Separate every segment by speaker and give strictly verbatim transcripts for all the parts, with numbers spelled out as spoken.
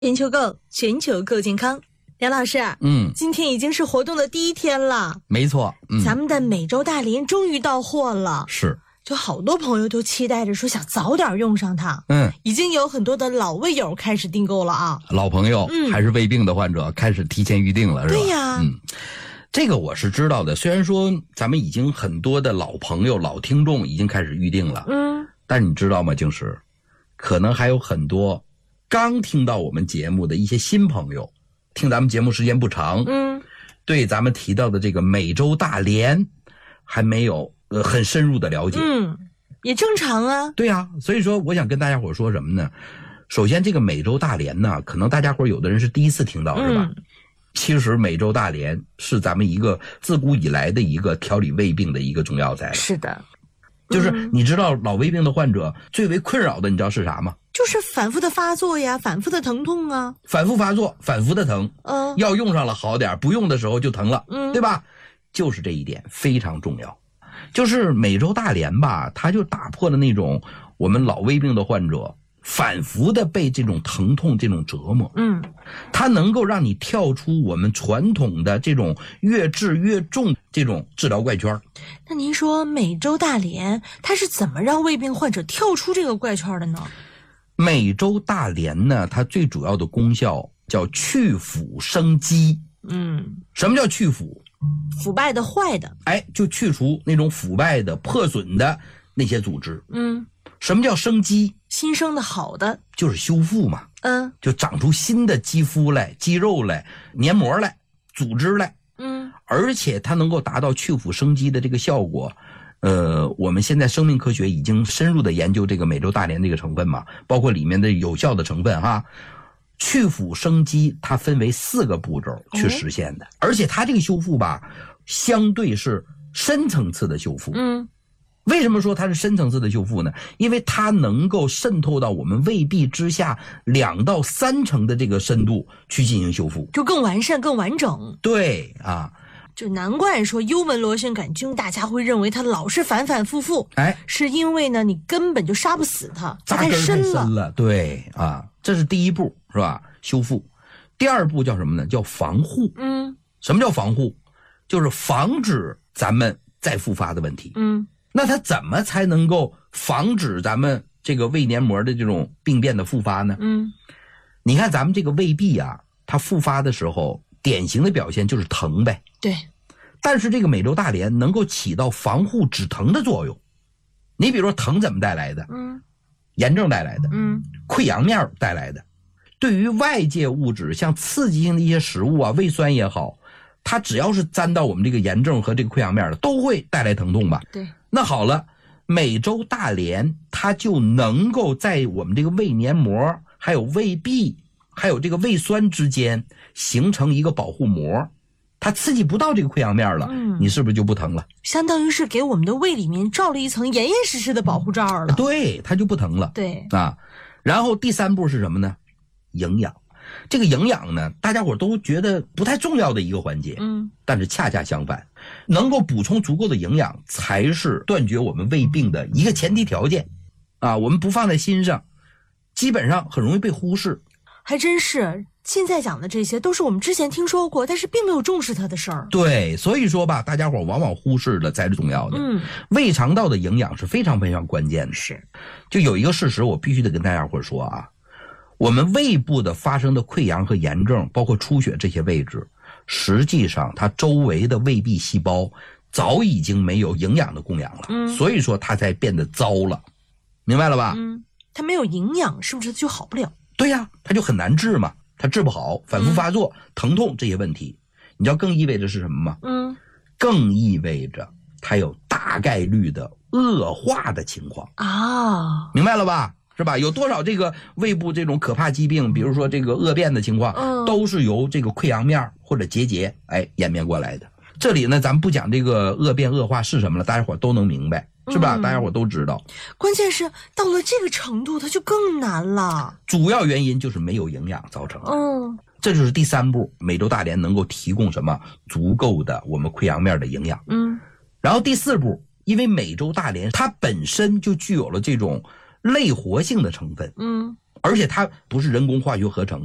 Speaker 1: 全球购，全球购健康。梁老师，
Speaker 2: 嗯，
Speaker 1: 今天已经是活动的第一天了，
Speaker 2: 没错，嗯，
Speaker 1: 咱们的美洲大莲终于到货了，
Speaker 2: 是，
Speaker 1: 就好多朋友都期待着说想早点用上它，
Speaker 2: 嗯，
Speaker 1: 已经有很多的老胃友开始订购了啊，
Speaker 2: 老朋友、
Speaker 1: 嗯、
Speaker 2: 还是胃病的患者开始提前预定了，是吧？
Speaker 1: 对呀，
Speaker 2: 嗯，这个我是知道的，虽然说咱们已经很多的老朋友、老听众已经开始预定了，
Speaker 1: 嗯，
Speaker 2: 但你知道吗，静石，可能还有很多刚听到我们节目的一些新朋友，听咱们节目时间不长，
Speaker 1: 嗯，
Speaker 2: 对咱们提到的这个美洲大莲还没有呃很深入的了解，
Speaker 1: 嗯，也正常啊。
Speaker 2: 对啊，所以说我想跟大家伙说什么呢？首先，这个美洲大莲呢，可能大家伙有的人是第一次听到，是吧？
Speaker 1: 嗯，
Speaker 2: 其实美洲大莲是咱们一个自古以来的一个调理胃病的一个中药材。
Speaker 1: 是的，
Speaker 2: 就是你知道老胃病的患者最为困扰的，你知道是啥吗？
Speaker 1: 就是反复的发作呀，反复的疼痛啊，
Speaker 2: 反复发作，反复的疼，
Speaker 1: 嗯，
Speaker 2: 要用上了好点，不用的时候就疼了，
Speaker 1: 嗯，
Speaker 2: 对吧？就是这一点非常重要。就是美洲大莲吧，它就打破了那种我们老胃病的患者反复的被这种疼痛这种折磨，
Speaker 1: 嗯，
Speaker 2: 它能够让你跳出我们传统的这种越治越重这种治疗怪圈。
Speaker 1: 那您说美洲大莲它是怎么让胃病患者跳出这个怪圈的呢？
Speaker 2: 美洲大莲呢，它最主要的功效叫去腐生肌。
Speaker 1: 嗯，
Speaker 2: 什么叫去腐？
Speaker 1: 腐败的、坏的，
Speaker 2: 哎，就去除那种腐败的、破损的那些组织。
Speaker 1: 嗯，
Speaker 2: 什么叫生肌？
Speaker 1: 新生的、好的，
Speaker 2: 就是修复嘛。
Speaker 1: 嗯，
Speaker 2: 就长出新的肌肤来、肌肉来、黏膜来、组织来。
Speaker 1: 嗯，
Speaker 2: 而且它能够达到去腐生肌的这个效果。呃，我们现在生命科学已经深入的研究这个美洲大莲这个成分嘛，包括里面的有效的成分哈。去腐生肌它分为四个步骤去实现的，哦、而且它这个修复吧，相对是深层次的修复。
Speaker 1: 嗯，
Speaker 2: 为什么说它是深层次的修复呢？因为它能够渗透到我们胃壁之下两到三成的这个深度去进行修复，
Speaker 1: 就更完善、更完整。
Speaker 2: 对啊。
Speaker 1: 就难怪说幽门螺旋杆菌大家会认为它老是反反复复，
Speaker 2: 哎，
Speaker 1: 是因为呢你根本就杀不死它，它
Speaker 2: 太
Speaker 1: 深了。
Speaker 2: 深了，对啊，这是第一步，是吧？修复。第二步叫什么呢？叫防护。
Speaker 1: 嗯，
Speaker 2: 什么叫防护？就是防止咱们再复发的问题。
Speaker 1: 嗯，
Speaker 2: 那它怎么才能够防止咱们这个胃黏膜的这种病变的复发呢？
Speaker 1: 嗯，
Speaker 2: 你看咱们这个胃壁啊，它复发的时候，典型的表现就是疼呗。
Speaker 1: 对。
Speaker 2: 但是这个美洲大莲能够起到防护止疼的作用。你比如说疼怎么带来的？
Speaker 1: 嗯，
Speaker 2: 炎症带来的，
Speaker 1: 嗯，
Speaker 2: 溃疡面带来的。对于外界物质，像刺激性的一些食物啊，胃酸也好，它只要是沾到我们这个炎症和这个溃疡面的，都会带来疼痛吧？
Speaker 1: 对。
Speaker 2: 那好了，美洲大莲它就能够在我们这个胃黏膜、还有胃壁、还有这个胃酸之间形成一个保护膜。它刺激不到这个溃疡面了，嗯，你是不是就不疼了？
Speaker 1: 相当于是给我们的胃里面罩了一层严严实实的保护罩了。
Speaker 2: 对，它就不疼了。
Speaker 1: 对
Speaker 2: 啊，然后第三步是什么呢？营养。这个营养呢，大家伙都觉得不太重要的一个环节，
Speaker 1: 嗯，
Speaker 2: 但是恰恰相反，能够补充足够的营养，才是断绝我们胃病的一个前提条件。啊，我们不放在心上，基本上很容易被忽视。
Speaker 1: 还真是。现在讲的这些都是我们之前听说过，但是并没有重视它的事儿。
Speaker 2: 对，所以说吧，大家伙往往忽视了才是重要的。
Speaker 1: 嗯，
Speaker 2: 胃肠道的营养是非常非常关键的。
Speaker 1: 是，
Speaker 2: 就有一个事实，我必须得跟大家伙说啊，我们胃部的发生的溃疡和炎症，包括出血这些位置，实际上它周围的胃壁细胞早已经没有营养的供养了，
Speaker 1: 嗯，
Speaker 2: 所以说它才变得糟了，明白了吧？
Speaker 1: 嗯，它没有营养，是不是就好不了？
Speaker 2: 对呀，它就很难治嘛。它治不好，反复发作、嗯、疼痛这些问题，你知道更意味着是什么吗？
Speaker 1: 嗯，
Speaker 2: 更意味着它有大概率的恶化的情况
Speaker 1: 啊，
Speaker 2: 明白了吧？是吧？有多少这个胃部这种可怕疾病，比如说这个恶变的情况，
Speaker 1: 嗯，
Speaker 2: 都是由这个溃疡面或者结节哎演变过来的。这里呢，咱们不讲这个恶变恶化是什么了，大家伙都能明白。是吧？大家伙都知道。
Speaker 1: 关键是到了这个程度，它就更难了。
Speaker 2: 主要原因就是没有营养造成的。
Speaker 1: 嗯，
Speaker 2: 这就是第三步，美洲大莲能够提供什么足够的我们溃疡面的营养。
Speaker 1: 嗯，
Speaker 2: 然后第四步，因为美洲大莲它本身就具有了这种类活性的成分。
Speaker 1: 嗯，
Speaker 2: 而且它不是人工化学合成的，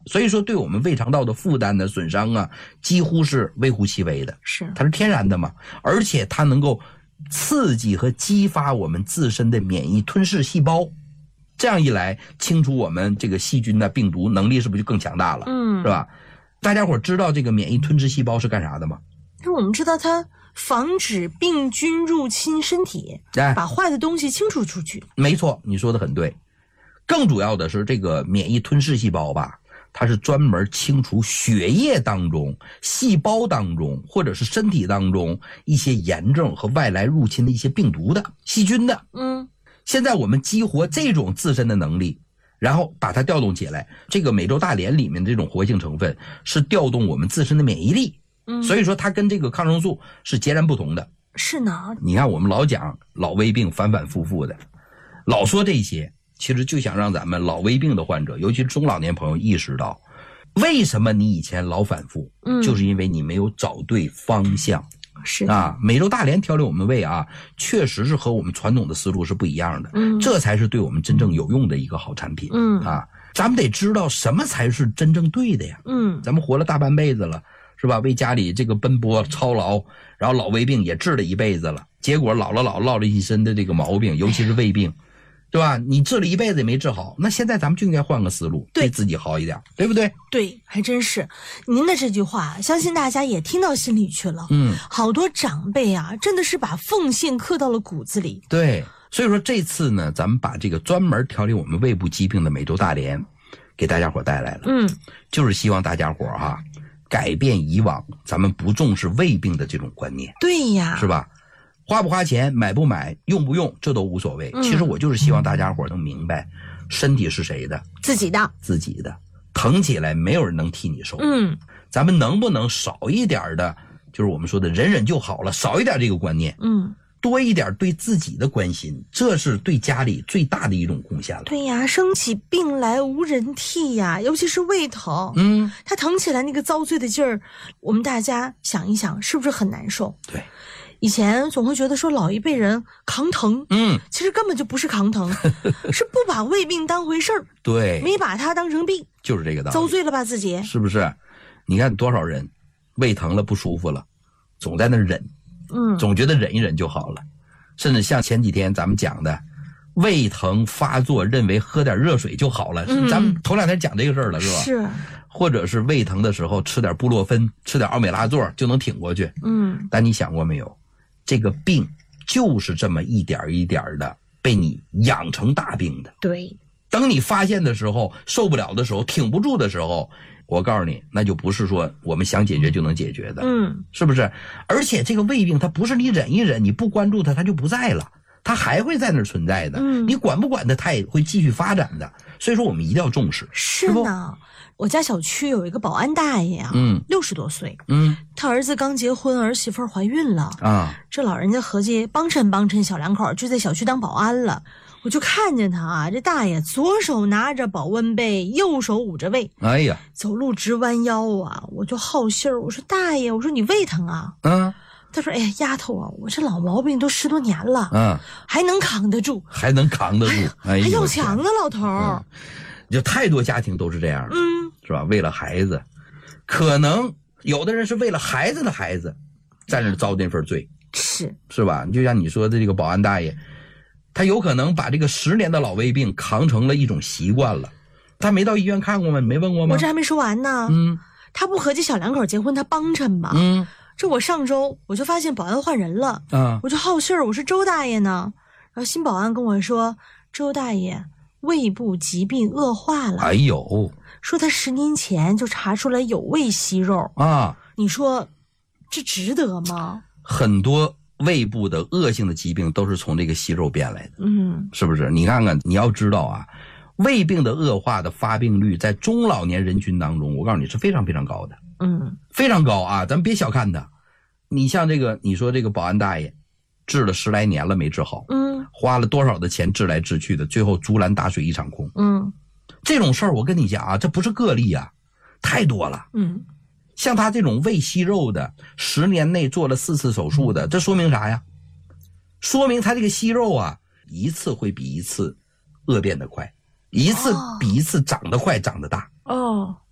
Speaker 2: 所以说对我们胃肠道的负担呢、损伤啊，几乎是微乎其微的。
Speaker 1: 是，
Speaker 2: 它是天然的嘛，而且它能够刺激和激发我们自身的免疫吞噬细胞，这样一来，清除我们这个细菌的病毒能力是不是就更强大了？
Speaker 1: 嗯，
Speaker 2: 是吧？大家伙知道这个免疫吞噬细胞是干啥的吗？
Speaker 1: 那我们知道它防止病菌入侵身体，
Speaker 2: 哎，
Speaker 1: 把坏的东西清除出去。
Speaker 2: 没错，你说的很对。更主要的是，这个免疫吞噬细胞吧，它是专门清除血液当中、细胞当中或者是身体当中一些炎症和外来入侵的一些病毒的、细菌的。
Speaker 1: 嗯，
Speaker 2: 现在我们激活这种自身的能力，然后把它调动起来。这个美洲大莲里面这种活性成分是调动我们自身的免疫力，
Speaker 1: 嗯，
Speaker 2: 所以说它跟这个抗生素是截然不同的。
Speaker 1: 是呢，
Speaker 2: 你看我们老讲老胃病反反复复的，老说这些，其实就想让咱们老胃病的患者，尤其是中老年朋友意识到，为什么你以前老反复，
Speaker 1: 嗯，
Speaker 2: 就是因为你没有找对方向。
Speaker 1: 是
Speaker 2: 啊，美洲大莲调理我们胃啊，确实是和我们传统的思路是不一样的，
Speaker 1: 嗯，
Speaker 2: 这才是对我们真正有用的一个好产品。
Speaker 1: 嗯
Speaker 2: 啊，咱们得知道什么才是真正对的呀。
Speaker 1: 嗯，
Speaker 2: 咱们活了大半辈子了，是吧？为家里这个奔波操劳，然后老胃病也治了一辈子了，结果老了老落了一身的这个毛病，尤其是胃病。对吧？你治了一辈子也没治好，那现在咱们就应该换个思路，对自己好一点，对不对？
Speaker 1: 对，还真是。您的这句话，相信大家也听到心里去了。
Speaker 2: 嗯，
Speaker 1: 好多长辈啊，真的是把奉献刻到了骨子里。
Speaker 2: 对，所以说这次呢，咱们把这个专门调理我们胃部疾病的美洲大莲给大家伙带来了。
Speaker 1: 嗯，
Speaker 2: 就是希望大家伙哈，改变以往咱们不重视胃病的这种观念。
Speaker 1: 对呀，
Speaker 2: 是吧？花不花钱，买不买，用不用，这都无所谓。
Speaker 1: 嗯，
Speaker 2: 其实我就是希望大家伙能明白，身体是谁的？
Speaker 1: 自己的，
Speaker 2: 自己的。疼起来没有人能替你受。
Speaker 1: 嗯，
Speaker 2: 咱们能不能少一点的，就是我们说的忍忍就好了，少一点这个观念，
Speaker 1: 嗯，
Speaker 2: 多一点对自己的关心，这是对家里最大的一种贡献了。
Speaker 1: 对呀，生起病来无人替呀，尤其是胃疼，
Speaker 2: 嗯，
Speaker 1: 他疼起来那个遭罪的劲儿，我们大家想一想，是不是很难受？
Speaker 2: 对。
Speaker 1: 以前总会觉得说老一辈人扛疼，
Speaker 2: 嗯，
Speaker 1: 其实根本就不是扛疼，是不把胃病当回事儿，
Speaker 2: 对，
Speaker 1: 没把它当成病，
Speaker 2: 就是这个道理，
Speaker 1: 遭罪了吧自己，
Speaker 2: 是不是？你看多少人胃疼了不舒服了，总在那忍，
Speaker 1: 嗯，
Speaker 2: 总觉得忍一忍就好了，甚至像前几天咱们讲的，胃疼发作认为喝点热水就好了，嗯，咱们头两天讲这个事儿了，是吧？
Speaker 1: 是。
Speaker 2: 或者是胃疼的时候吃点布洛芬，吃点奥美拉唑就能挺过去，
Speaker 1: 嗯，
Speaker 2: 但你想过没有？这个病就是这么一点一点的被你养成大病的。
Speaker 1: 对，
Speaker 2: 等你发现的时候，受不了的时候，挺不住的时候，我告诉你，那就不是说我们想解决就能解决的，
Speaker 1: 嗯，
Speaker 2: 是不是？而且这个胃病它不是你忍一忍，你不关注它，它就不在了，它还会在那儿存在的，
Speaker 1: 嗯，
Speaker 2: 你管不管它，它也会继续发展的。所以说我们一定要重视。
Speaker 1: 是呢，我家小区有一个保安大爷啊，
Speaker 2: 嗯，
Speaker 1: 六十多岁，
Speaker 2: 嗯，
Speaker 1: 他儿子刚结婚，儿媳妇怀孕了
Speaker 2: 啊，
Speaker 1: 这老人家合计帮衬帮衬小两口，就在小区当保安了。我就看见他啊，这大爷左手拿着保温杯，右手捂着胃，
Speaker 2: 哎呀，
Speaker 1: 走路直弯腰啊，我就好信儿，我说大爷，我说你胃疼啊？
Speaker 2: 嗯，
Speaker 1: 他说哎呀丫头啊，我这老毛病都十多年了，
Speaker 2: 嗯，
Speaker 1: 还能扛得住，
Speaker 2: 还能扛得住，哎呀，
Speaker 1: 还要强呢老头儿。
Speaker 2: 嗯，就太多家庭都是这样的，
Speaker 1: 嗯，
Speaker 2: 是吧？为了孩子，可能有的人是为了孩子的孩子，在那遭那份罪，
Speaker 1: 是
Speaker 2: 是吧？就像你说的这个保安大爷，他有可能把这个十年的老胃病扛成了一种习惯了。他没到医院看过吗？你没问过吗？
Speaker 1: 我这还没说完呢。
Speaker 2: 嗯，
Speaker 1: 他不合计小两口结婚他帮衬吗？
Speaker 2: 嗯，
Speaker 1: 这我上周我就发现保安换人了
Speaker 2: 啊，
Speaker 1: 我就好信儿，我说周大爷呢？然后新保安跟我说，周大爷胃部疾病恶化了。
Speaker 2: 哎呦，
Speaker 1: 说他十年前就查出来有胃息肉
Speaker 2: 啊，
Speaker 1: 你说这值得吗？
Speaker 2: 很多胃部的恶性的疾病都是从这个息肉变来的，
Speaker 1: 嗯，
Speaker 2: 是不是？你看看，你要知道啊，胃病的恶化的发病率在中老年人群当中，我告诉你是非常非常高的，
Speaker 1: 嗯，
Speaker 2: 非常高啊！咱们别小看它。你像这个，你说这个保安大爷，治了十来年了没治好，
Speaker 1: 嗯，
Speaker 2: 花了多少的钱治来治去的，最后竹篮打水一场空，
Speaker 1: 嗯，
Speaker 2: 这种事儿我跟你讲啊，这不是个例啊，太多了，
Speaker 1: 嗯，
Speaker 2: 像他这种胃息肉的，十年内做了四次手术的，这说明啥呀？说明他这个息肉啊，一次会比一次恶变得快，一次比一次长得快，长得大。
Speaker 1: 哦，